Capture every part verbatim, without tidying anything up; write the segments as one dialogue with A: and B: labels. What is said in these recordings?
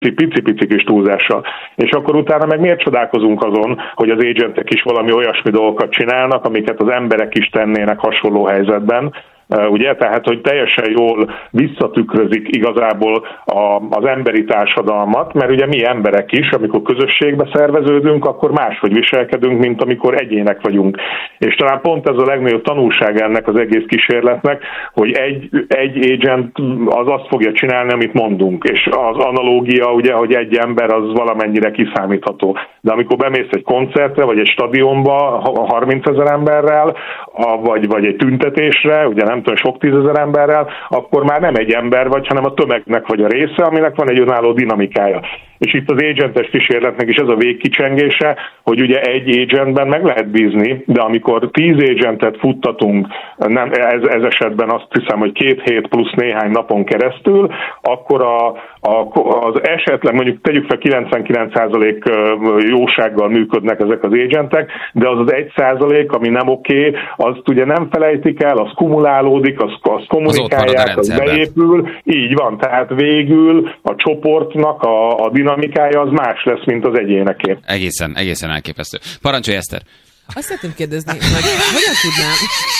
A: pici-pici kis túlzással. És akkor utána meg miért csodálkozunk azon, hogy az agentek is valami olyasmi dolgokat csinálnak, amiket az emberek is tennének hasonló helyzetben. Ugye, tehát, hogy teljesen jól visszatükrözik igazából a, az emberi társadalmat, mert ugye mi emberek is, amikor közösségbe szerveződünk, akkor máshogy viselkedünk, mint amikor egyének vagyunk. És talán pont ez a legnagyobb tanulság ennek az egész kísérletnek, hogy egy, egy agent az azt fogja csinálni, amit mondunk, és az analógia, ugye, hogy egy ember az valamennyire kiszámítható. De amikor bemész egy koncertre, vagy egy stadionba harmincezer emberrel, vagy, vagy egy tüntetésre, ugye nem tudom, sok tízezer emberrel, akkor már nem egy ember vagy, hanem a tömegnek vagy a része, aminek van egy önálló dinamikája. És itt az agentes kísérletnek is ez a végkicsengése, hogy ugye egy agentben meg lehet bízni, de amikor tíz agentet futtatunk, nem, ez, ez esetben azt hiszem, hogy két hét plusz néhány napon keresztül, akkor a, a, az esetleg mondjuk tegyük fel kilencvenkilenc százalék jósággal működnek ezek az agentek, de az az egy százalék, ami nem oké, azt ugye nem felejtik el, az kumulálódik, az, az kommunikálják, az, az beépül, így van, tehát végül a csoportnak a, a dinamikája az más lesz, mint az egyéneké.
B: Egészen, egészen elképesztő. Parancsolj, Eszter!
C: Azt szeretném kérdezni, hogy hogyan tudnám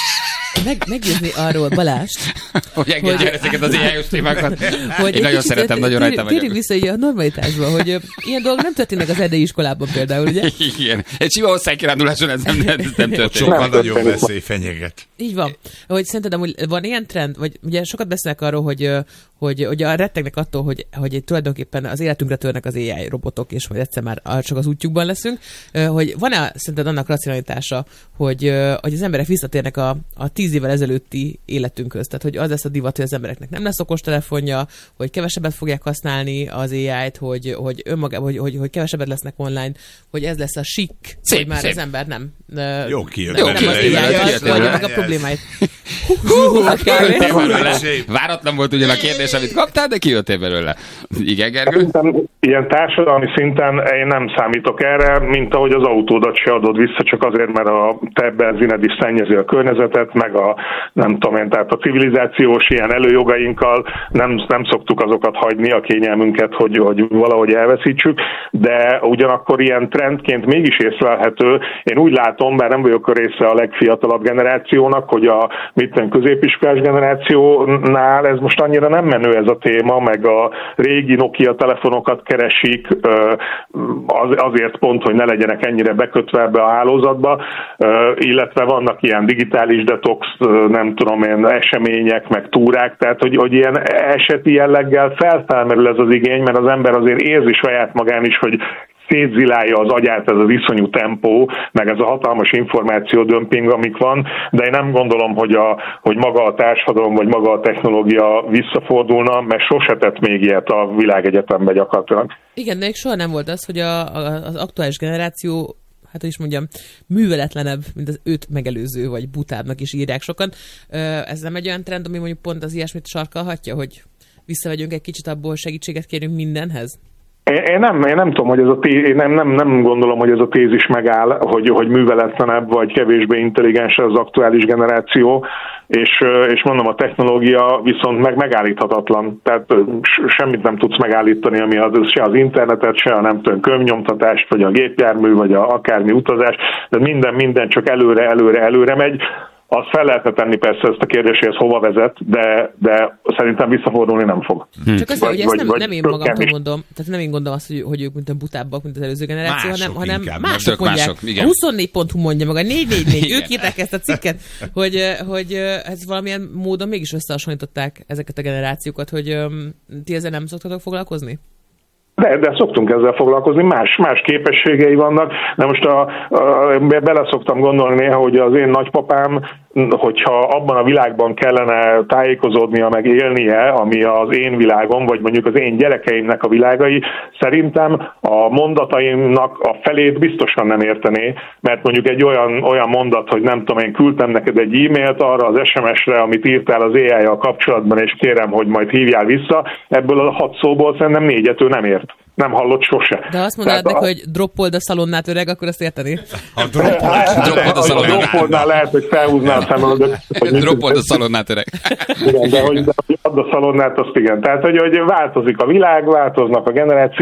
C: meg, meggyőzni arról Balást,
B: hogy engedje ezeket az ilyen témákat.
C: Hogy
B: én nagyon szeretem, nagyon rajta vagyok.
C: Térjünk vissza így a normalitásba, hogy ilyen dolgok nem történnek az erdei iskolában például, ugye?
B: Igen. Egy sima osztálykiránduláson ez nem, nem, nem történik.
D: Sokkal nagyobb veszély fenyeget.
C: Így van. Hogy szerinted amúgy van ilyen trend, vagy ugye sokat beszélnek arról, hogy hogy ugye rettegnek attól, hogy, hogy tulajdonképpen az életünkre törnek az á i robotok, és majd egyszer már csak az útjukban leszünk, hogy van-e szerinted annak racionalitása, hogy, hogy az emberek visszatérnek a, a tíz évvel ezelőtti életünkhöz? Tehát, hogy az lesz a divat, hogy az embereknek nem lesz okostelefonja, hogy kevesebbet fogják használni az á i-t, hogy, hogy, önmagában, hogy, hogy, hogy kevesebbet lesznek online, hogy ez lesz a sik, szép, hogy már szép. Az ember nem.
D: Jó kijött.
C: Nem, nem az á i-t, vagy meg a problémáit.
B: Váratlan volt ugyan a kérdés, amit kaptál, de kijöttél belőle. Igen, Gergő?
A: Szerintem ilyen társadalmi szinten én nem számítok erre, mint ahogy az autódat se adod vissza, csak azért, mert a te benzined is szennyezi a környezetet, meg a nem tudom én, tehát a civilizációs ilyen előjogainkkal nem, nem szoktuk azokat hagyni, a kényelmünket, hogy, hogy valahogy elveszítsük, de ugyanakkor ilyen trendként mégis észlelhető. Én úgy látom, bár nem vagyok a része a legfiatalabb generációnak, hogy a mitten középiskolás generációnál ez most annyira nem menő ez a téma, meg a régi Nokia telefonokat keresik azért pont, hogy ne legyenek ennyire bekötve ebbe a hálózatba, illetve vannak ilyen digitális detox, nem tudom én, események, meg túrák, tehát hogy, hogy ilyen eseti jelleggel felfelmerül ez az igény, mert az ember azért érzi saját magán is, hogy szétzilálja az agyát ez az iszonyú tempó, meg ez a hatalmas információdömping, amik van, de én nem gondolom, hogy, a, hogy maga a társadalom, vagy maga a technológia visszafordulna, mert sose tett még ilyet a világegyetemben gyakorlatilag.
C: Igen, de még soha nem volt az, hogy a, a, az aktuális generáció, hát is mondjam, műveletlenebb, mint az őt megelőző, vagy butábbnak is írják sokan. Ez nem egy olyan trend, ami mondjuk pont az ilyesmit sarkalhatja, hogy visszavegyünk egy kicsit abból, segítséget kérünk mindenhez?
A: Én nem, én nem tudom, hogy ez a té- én nem, nem, nem gondolom, hogy ez a tézis megáll, hogy, hogy műveletlenebb vagy kevésbé intelligens az aktuális generáció, és, és mondom, a technológia viszont meg megállíthatatlan. Tehát semmit nem tudsz megállítani, ami az, se az internetet, se a nem tudom, könyvnyomtatást, vagy a gépjármű, vagy a akármi utazás, de minden, minden csak előre, előre, előre megy. Azt fel lehetne tenni persze ezt a kérdést, hogy ez hova vezet, de, de szerintem visszafordulni nem fog.
C: Hm. Csak azt, hogy ezt nem, nem én magamtól mondom, tehát nem én gondolom azt, hogy, hogy ők mint butábbak, mint az előző generáció, mások hanem, hanem mások, mások mondják. Mások, a huszonnégy pont hu mondja meg, a négy négy négy, ők írták ezt a cikket, hogy, hogy ez valamilyen módon mégis összehasonlították ezeket a generációkat, hogy ti ezzel nem szoktatok foglalkozni?
A: De, de szoktunk ezzel foglalkozni, más, más képességei vannak, de most a, a, bele szoktam gondolni néha, hogy az én nagypapám, hogyha abban a világban kellene tájékozódnia, meg élnie, ami az én világom, vagy mondjuk az én gyerekeimnek a világai, szerintem a mondataimnak a felét biztosan nem értené, mert mondjuk egy olyan, olyan mondat, hogy nem tudom, én küldtem neked egy e-mailt arra az es em es-re, amit írtál az á i-jal kapcsolatban, és kérem, hogy majd hívjál vissza, ebből a hat szóból szerintem négyet ő nem ért. nem hallott sose.
C: De azt mondanád neki, a... hogy droppold a szalonnát öreg, akkor azt érteni?
D: A droppold
A: a szalonnát lehet, hogy felhúzná a szemöldök.
B: Droppold a szalonnát öreg.
A: Igen, de hogy, de hogy add a szalonnát, azt igen. Tehát, hogy, hogy változik a világ, változnak a generációk,